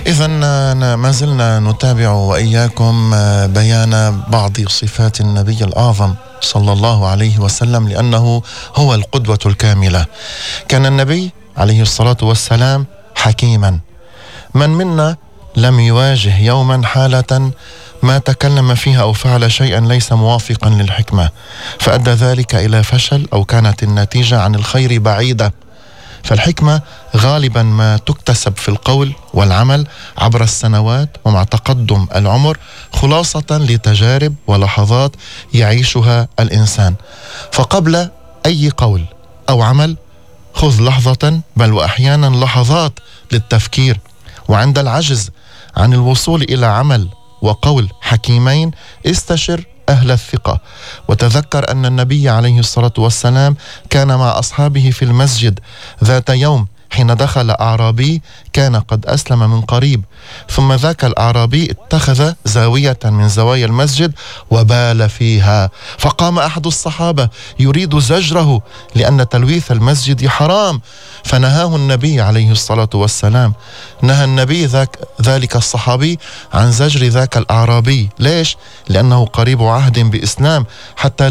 إذن ما زلنا نتابع وإياكم بيان بعض صفات النبي الأعظم صلى الله عليه وسلم، لأنه هو القدوة الكاملة. كان النبي عليه الصلاة والسلام حكيما. من منا لم يواجه يوما حالة ما تكلم فيها أو فعل شيئا ليس موافقا للحكمة فأدى ذلك إلى فشل أو كانت النتيجة عن الخير بعيدة. فالحكمة غالبا ما تكتسب في القول والعمل عبر السنوات ومع تقدم العمر، خلاصة لتجارب ولحظات يعيشها الإنسان. فقبل أي قول أو عمل خذ لحظة بل وأحيانا لحظات للتفكير، وعند العجز عن الوصول إلى عمل وقول حكيمين استشر أهل الثقة. وتذكر أن النبي عليه الصلاة والسلام كان مع أصحابه في المسجد ذات يوم حين دخل أعرابي كان قد أسلم من قريب، ثم ذاك الأعرابي اتخذ زاوية من زوايا المسجد وبال فيها، فقام أحد الصحابة يريد زجره لأن تلويث المسجد حرام، فنهاه النبي عليه الصلاة والسلام. نهى النبي ذلك الصحابي عن زجر ذاك الأعرابي. ليش؟ لأنه قريب عهد بإسلام حتى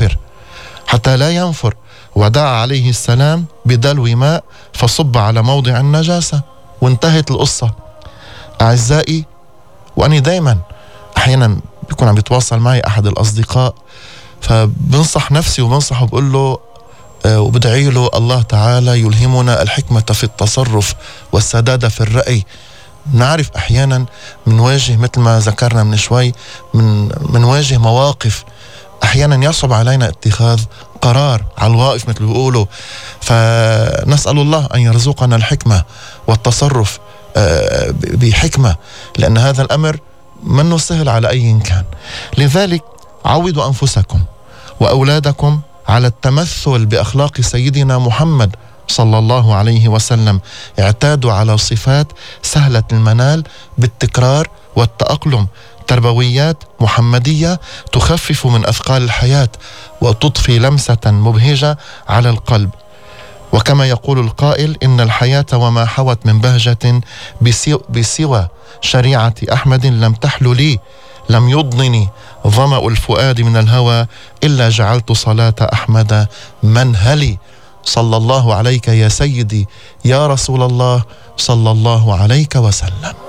لا ينفر. ودعا عليه السلام بدلو ماء فصب على موضع النجاسة وانتهت القصة. أعزائي، وأنا دايما أحيانا بيكون عم بيتواصل معي أحد الأصدقاء فبنصح نفسي وبنصحه بقول له وبدعي له الله تعالى يلهمنا الحكمة في التصرف والسدادة في الرأي. نعرف أحيانا منواجه مثل ما ذكرنا من شوي منواجه مواقف أحيانا يصعب علينا اتخاذ قرار على الواقف مثل بيقولوا، فنسأل الله أن يرزقنا الحكمة والتصرف بحكمة، لأن هذا الأمر منه سهل على أي كان. لذلك عودوا أنفسكم وأولادكم على التمثل بأخلاق سيدنا محمد صلى الله عليه وسلم. اعتادوا على صفات سهلة المنال بالتكرار والتأقلم، تربويات محمدية تخفف من أثقال الحياة وتضفي لمسة مبهجة على القلب. وكما يقول القائل إن الحياة وما حوت من بهجة بسوى شريعة أحمد لم تحل لي، لم يضنني ظمأ الفؤاد من الهوى إلا جعلت صلاة أحمد منهلي. صلى الله عليك يا سيدي يا رسول الله صلى الله عليك وسلم.